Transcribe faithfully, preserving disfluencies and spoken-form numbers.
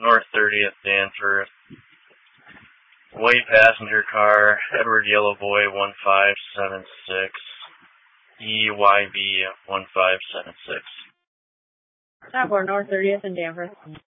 North thirtieth, Danforth. White passenger car, Edward Yellow Boy one five seven six, E Y B one five seven six. Stop for North thirtieth and Danforth.